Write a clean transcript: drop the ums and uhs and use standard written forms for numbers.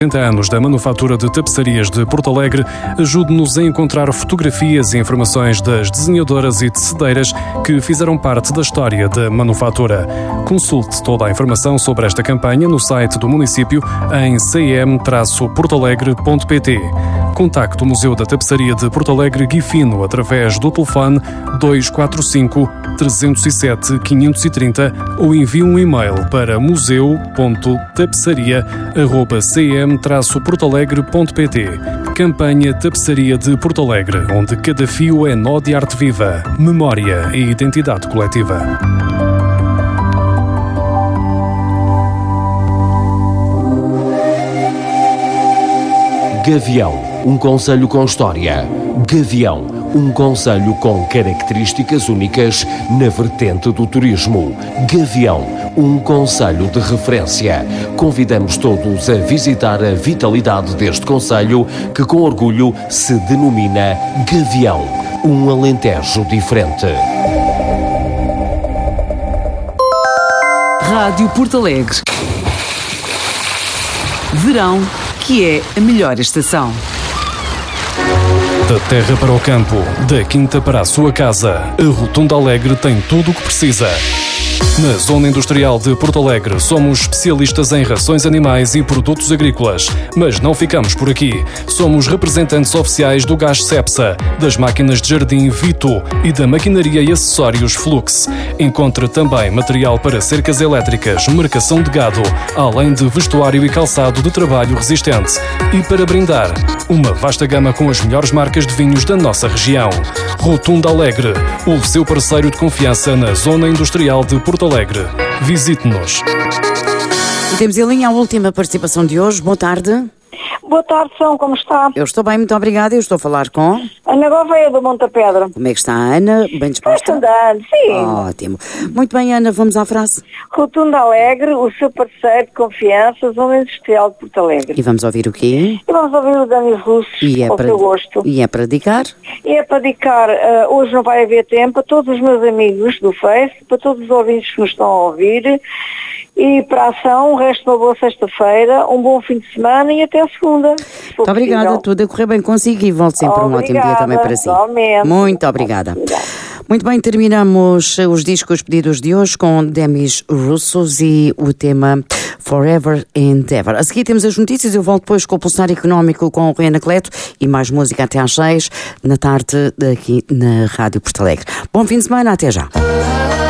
30 anos da Manufatura de Tapeçarias de Porto Alegre, ajude-nos a encontrar fotografias e informações das desenhadoras e tecedeiras que fizeram parte da história da manufatura. Consulte toda a informação sobre esta campanha no site do município em cm-portoalegre.pt. Contacte o Museu da Tapeçaria de Porto Alegre Guifino através do telefone 245 307 530 ou envie um e-mail para museu.tapeçaria@cm-portoalegre.pt. Campanha Tapeçaria de Porto Alegre, onde cada fio é nó de arte viva, memória e identidade coletiva. Gavião, um concelho com história. Gavião, um concelho com características únicas na vertente do turismo. Gavião, um concelho de referência. Convidamos todos a visitar a vitalidade deste concelho que com orgulho se denomina Gavião, um Alentejo diferente. Rádio Porto Alegre. Verão, que é a melhor estação. Da terra para o campo, da quinta para a sua casa, a Rotunda Alegre tem tudo o que precisa. Na Zona Industrial de Porto Alegre, somos especialistas em rações animais e produtos agrícolas. Mas não ficamos por aqui. Somos representantes oficiais do gás Cepsa, das máquinas de jardim Vito e da maquinaria e acessórios Flux. Encontre também material para cercas elétricas, marcação de gado, além de vestuário e calçado de trabalho resistente. E para brindar, uma vasta gama com as melhores marcas de vinhos da nossa região. Rotunda Alegre, o seu parceiro de confiança na Zona Industrial de Porto Alegre. Visite-nos. E temos em linha a última participação de hoje. Boa tarde. Boa tarde, São, como está? Eu estou bem, muito obrigada. Eu estou a falar com Ana Gouveia, do Monte Pedra. Como é que está a Ana? Bem disposta? Andando, sim. Ótimo. Muito bem, Ana, vamos à frase. Rotunda Alegre, o seu parceiro de confiança, Zona Industrial de Porto Alegre. E vamos ouvir o quê? E vamos ouvir o Dani Russo, ao seu gosto. E é para dedicar? E é para dedicar, hoje não vai haver tempo, a todos os meus amigos do Face, para todos os ouvintes que nos estão a ouvir. E para a ação, o resto de uma boa sexta-feira, um bom fim de semana e até a segunda. Muito obrigada, tudo a correr bem consigo e volte sempre um ótimo dia também para si. Igualmente. Muito obrigada. Muito bem, terminamos os discos pedidos de hoje com Demis Roussos e o tema Forever and Ever. A seguir temos as notícias, eu volto depois com o Pulsar Económico com o Rui Anacleto e mais música até às 6 da tarde aqui na Rádio Porto Alegre. Bom fim de semana, até já.